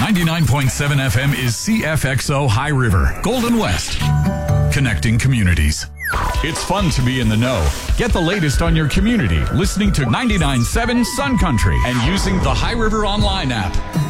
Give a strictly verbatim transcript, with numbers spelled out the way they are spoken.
ninety-nine point seven F M is C F X O High River, Golden West. Connecting communities. It's fun to be in the know. Get the latest on your community listening to ninety-nine point seven Sun Country and using the High River Online app.